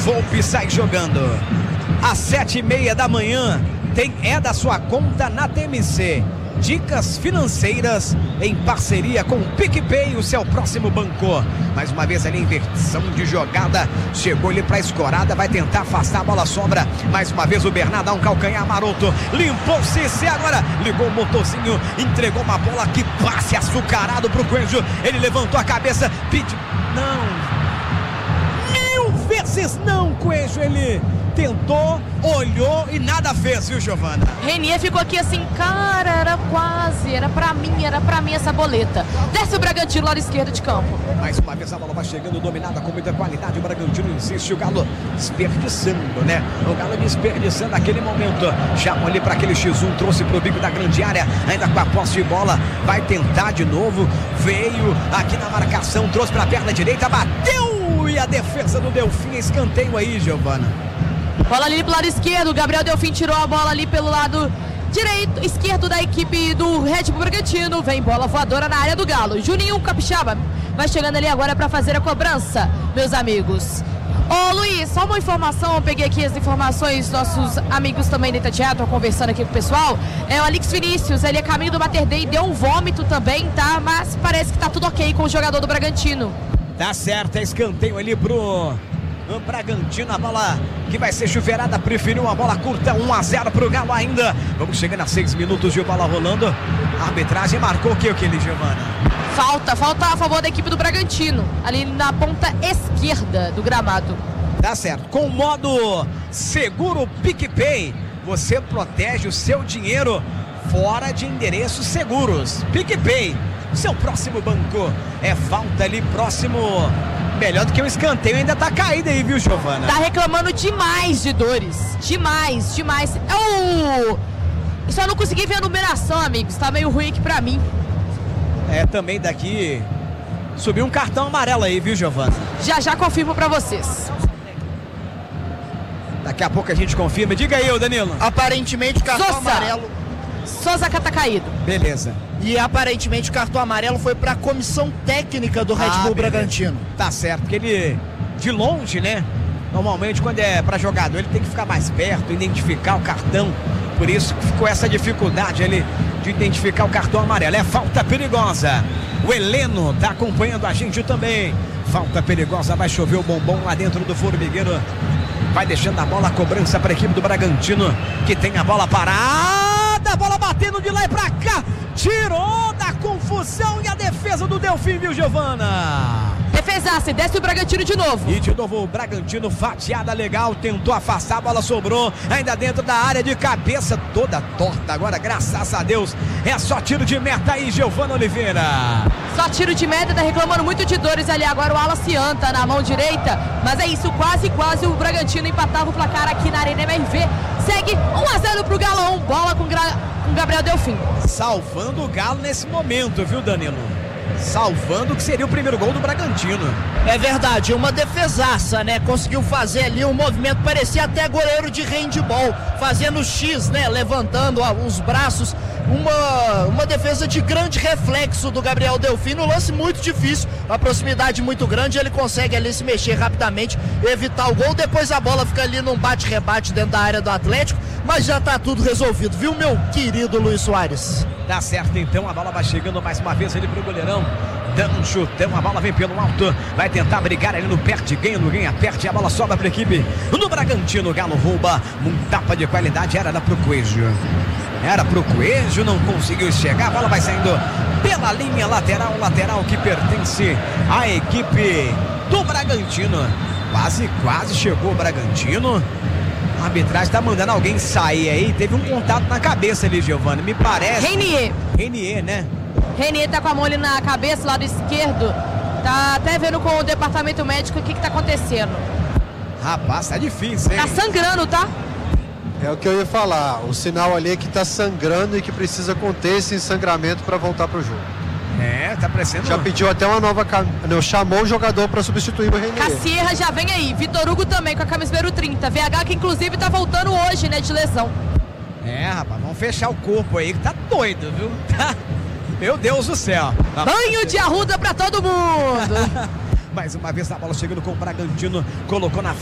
Volpe sai jogando. Às 7h30 da manhã é da sua conta na TMC. Dicas financeiras em parceria com o PicPay, o seu próximo banco. Mais uma vez ali, inversão de jogada. Chegou ele pra escorada, vai tentar afastar, a bola sobra. Mais uma vez o Bernardo dá um calcanhar maroto. Limpou o CC agora, ligou o motorzinho, entregou uma bola que passe açucarado pro Coelho. Ele levantou a cabeça, pediu. Não! 1000 vezes não, Coelho, ele tentou, olhou e nada fez, viu, Giovana? Renier ficou aqui assim, cara, era quase, era pra mim essa boleta. Desce o Bragantino, lado esquerdo de campo. Mais uma vez a bola vai chegando, dominada com muita qualidade. O Bragantino insiste, o Galo desperdiçando, né? O Galo desperdiçando aquele momento. Chamou ali para aquele X1, trouxe pro bico da grande área, ainda com a posse de bola. Vai tentar de novo, veio aqui na marcação, trouxe pra perna direita, bateu! E a defesa do Delfim, escanteio aí, Giovana. Bola ali pro lado esquerdo, o Gabriel Delfim tirou a bola ali pelo lado esquerdo da equipe do Red Bull Bragantino. Vem bola voadora na área do Galo. Juninho Capixaba vai chegando ali agora para fazer a cobrança, meus amigos. Ô Luiz, só uma informação, eu peguei aqui as informações, nossos amigos também da Itatiaia, estão conversando aqui com o pessoal. É o Alex Vinícius, ele é caminho do Mater Dei, deu um vômito também, tá? Mas parece que tá tudo ok com o jogador do Bragantino. Tá certo, é escanteio ali pro Bragantino, a bola que vai ser chuveirada, preferiu uma bola curta, 1-0 pro Galo ainda. Vamos chegando a 6 minutos de bola rolando. A arbitragem marcou o que, Giovana? Falta a favor da equipe do Bragantino, ali na ponta esquerda do gramado. Tá certo, com o modo seguro PicPay, você protege o seu dinheiro fora de endereços seguros. PicPay, seu próximo banco. É falta ali próximo. Melhor do que um escanteio, ainda tá caído aí, viu, Giovana? Tá reclamando demais de dores. Demais. Só não consegui ver a numeração, amigos. Tá meio ruim aqui pra mim. É, também daqui subiu um cartão amarelo aí, viu, Giovana? Já confirmo pra vocês. Daqui a pouco a gente confirma. Diga aí, ô Danilo. Aparentemente o cartão amarelo. Souza tá caído. Beleza. E aparentemente o cartão amarelo foi para a comissão técnica do Red Bull Bragantino. Tá certo, porque ele, de longe, né? Normalmente quando é para jogador ele tem que ficar mais perto, identificar o cartão. Por isso que ficou essa dificuldade ali de identificar o cartão amarelo. É falta perigosa. O Heleno tá acompanhando a gente também. Falta perigosa, vai chover o bombom lá dentro do formigueiro. Vai deixando a bola, a cobrança para a equipe do Bragantino, que tem a bola parada. A bola batendo de lá e pra cá, tirou da confusão e a defesa do Delfim, viu, Giovana? Defesaça, desce o Bragantino de novo. E de novo o Bragantino, fatiada legal, tentou afastar, a bola sobrou, ainda dentro da área, de cabeça toda torta. Agora, graças a Deus, é só tiro de meta aí, Giovana Oliveira. Só tiro de meta, tá reclamando muito de dores ali. Agora o Wallace tá na mão direita, mas é isso, quase o Bragantino empatava o placar aqui na Arena MRV. Segue 1-0 pro Galão, bola com Gabriel Delfim. Salvando o Galo nesse momento, viu, Danilo? Salvando o que seria o primeiro gol do Bragantino. É verdade, uma defesaça, né? Conseguiu fazer ali um movimento, parecia até goleiro de handball, fazendo X, né? Levantando os braços. Uma defesa de grande reflexo do Gabriel Delfim, um lance muito difícil, a proximidade muito grande, ele consegue ali se mexer rapidamente, evitar o gol, depois a bola fica ali num bate-rebate dentro da área do Atlético, mas já tá tudo resolvido, viu, meu querido Luiz Soares? Tá certo, então, a bola vai chegando mais uma vez ali pro goleirão, dando um chutão, a bola vem pelo alto, vai tentar brigar ali no perde, ganha, no ganha, perde, a bola sobra pra equipe do Bragantino. O Galo rouba, um tapa de qualidade, era pro Coelho. Era pro Coelho, não conseguiu chegar, a bola vai saindo pela linha lateral que pertence à equipe do Bragantino. Quase chegou o Bragantino. A arbitragem tá mandando alguém sair aí, teve um contato na cabeça ali, Giovana, me parece. Renier, né? Renier tá com a mão ali na cabeça, lado esquerdo. Tá até vendo com o departamento médico o que tá acontecendo. Rapaz, tá difícil, hein? Tá sangrando, tá? É o que eu ia falar, o sinal ali é que tá sangrando e que precisa conter esse sangramento para voltar pro jogo. É, tá parecendo. Já pediu até uma nova chamou o jogador para substituir o Renier. Cassierra já vem aí, Vitor Hugo também com a camisa número 30, VH que inclusive tá voltando hoje, né, de lesão. É, rapaz, vamos fechar o corpo aí que tá doido, viu? Meu Deus do céu. Banho de arruda pra todo mundo. Mais uma vez a bola chegando com o Bragantino, colocou na frente.